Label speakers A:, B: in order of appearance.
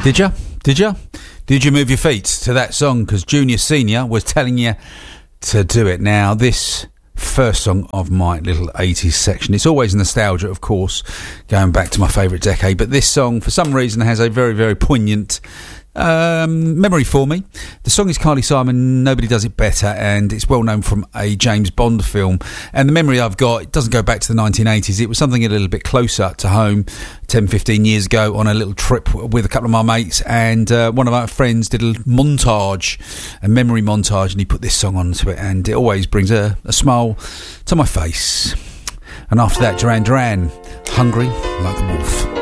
A: Did you? Did you? Did you move your feet to that song? Because Junior Senior was telling you to do it. Now, this first song of my little 80s section, it's always nostalgia, of course, going back to my favourite decade, but this song, for some reason, has a very, very poignant memory for me. The song is Carly Simon, Nobody Does It Better, and it's well known from a James Bond film. And the memory I've got, it doesn't go back to the 1980s. It was something a little bit closer to home 10-15 years ago on a little trip with a couple of my mates, and one of our friends did a montage, a memory montage, and he put this song onto it, and it always brings a smile to my face. And after that, Duran Duran, Hungry Like the Wolf.